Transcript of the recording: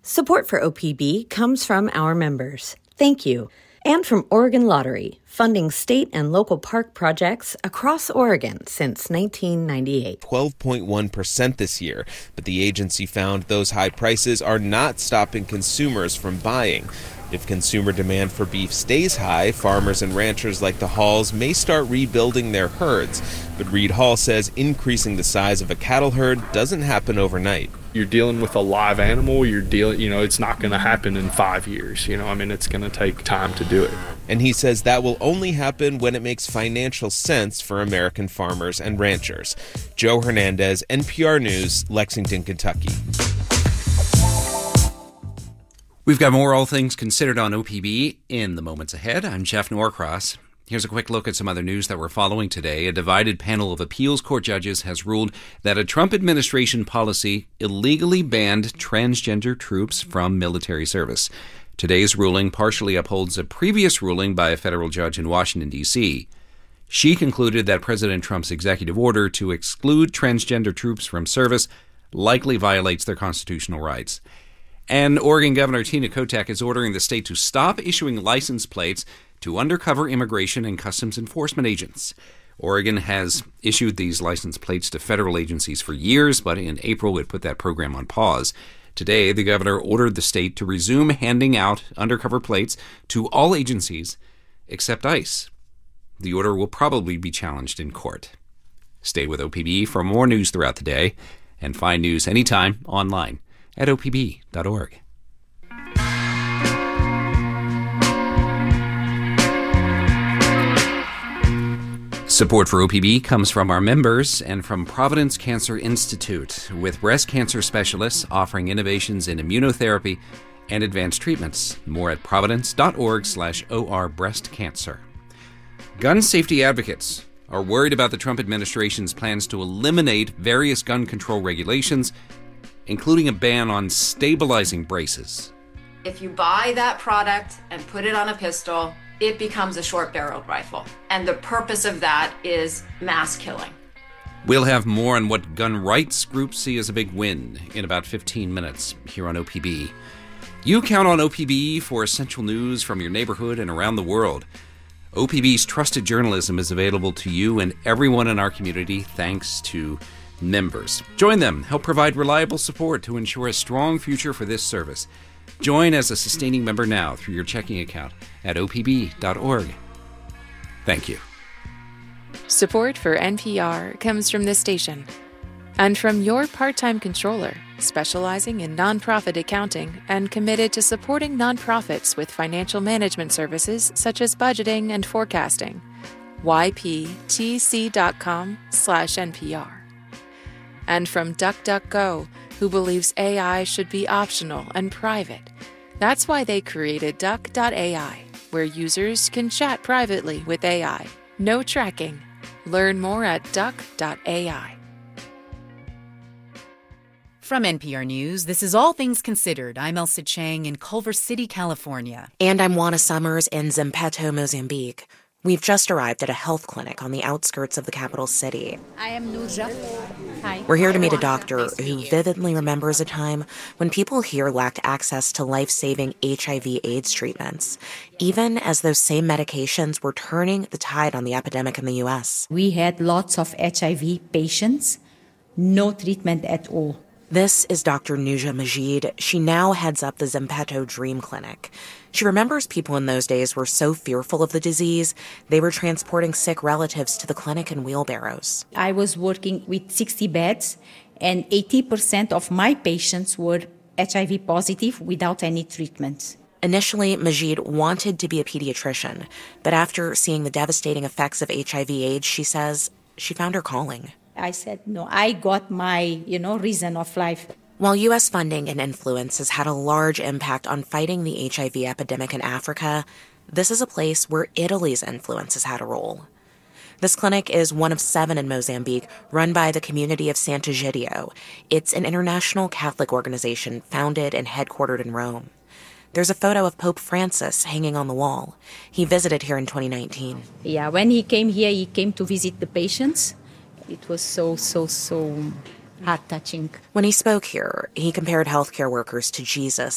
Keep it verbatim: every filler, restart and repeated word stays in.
Support for O P B comes from our members. Thank you. And from Oregon Lottery, funding state and local park projects across Oregon since nineteen ninety-eight. twelve point one percent this year, but the agency found those high prices are not stopping consumers from buying. If consumer demand for beef stays high, farmers and ranchers like the Halls may start rebuilding their herds. But Reed Hall says increasing the size of a cattle herd doesn't happen overnight. You're dealing with a live animal, you're dealing, you know, it's not going to happen in five years. You know, I mean, it's going to take time to do it. And he says that will only happen when it makes financial sense for American farmers and ranchers. Joe Hernandez, N P R News, Lexington, Kentucky. We've got more All Things Considered on O P B in the moments ahead. I'm Jeff Norcross. Here's a quick look at some other news that we're following today. A divided panel of appeals court judges has ruled that a Trump administration policy illegally banned transgender troops from military service. Today's ruling partially upholds a previous ruling by a federal judge in Washington, D C She concluded that President Trump's executive order to exclude transgender troops from service likely violates their constitutional rights. And Oregon Governor Tina Kotek is ordering the state to stop issuing license plates to undercover immigration and customs enforcement agents. Oregon has issued these license plates to federal agencies for years, but in April it put that program on pause. Today, the governor ordered the state to resume handing out undercover plates to all agencies except ICE. The order will probably be challenged in court. Stay with O P B for more news throughout the day, and find news anytime online at O P B dot org. Support for O P B comes from our members and from Providence Cancer Institute, with breast cancer specialists offering innovations in immunotherapy and advanced treatments. More at providence.org slash OR breast cancer. Gun safety advocates are worried about the Trump administration's plans to eliminate various gun control regulations, including a ban on stabilizing braces. If you buy that product and put it on a pistol, it becomes a short-barreled rifle. And the purpose of that is mass killing. We'll have more on what gun rights groups see as a big win in about fifteen minutes here on O P B. You count on O P B for essential news from your neighborhood and around the world. O P B's trusted journalism is available to you and everyone in our community thanks to members. Join them, help provide reliable support to ensure a strong future for this service. Join as a sustaining member now through your checking account at O P B dot org. Thank you. Support for N P R comes from this station and from your part-time controller, specializing in nonprofit accounting and committed to supporting nonprofits with financial management services such as budgeting and forecasting. Y P T C dot com slash N P R. And from DuckDuckGo, who believes A I should be optional and private. That's why they created Duck dot A I, where users can chat privately with A I. No tracking. Learn more at Duck dot A I. From N P R News, this is All Things Considered. I'm Elsa Chang in Culver City, California. And I'm Juana Summers in Zimpeto, Mozambique. We've just arrived at a health clinic on the outskirts of the capital city. I am Nurja. Hi. We're here to meet a doctor who vividly remembers a time when people here lacked access to life-saving H I V AIDS treatments, even as those same medications were turning the tide on the epidemic in the U S. We had lots of H I V patients, no treatment at all. This is Doctor Nuja Majid. She now heads up the Zimpeto Dream Clinic. She remembers people in those days were so fearful of the disease, they were transporting sick relatives to the clinic in wheelbarrows. I was working with sixty beds, and eighty percent of my patients were H I V positive without any treatment. Initially, Majid wanted to be a pediatrician, but after seeing the devastating effects of H I V AIDS, she says she found her calling. I said, no, I got my, you know, reason of life. While U S funding and influence has had a large impact on fighting the H I V epidemic in Africa, this is a place where Italy's influence has had a role. This clinic is one of seven in Mozambique, run by the community of Sant'Egidio. It's an international Catholic organization founded and headquartered in Rome. There's a photo of Pope Francis hanging on the wall. He visited here in twenty nineteen. Yeah, when he came here, he came to visit the patients. It was so, so, so heart-touching. When he spoke here, he compared healthcare workers to Jesus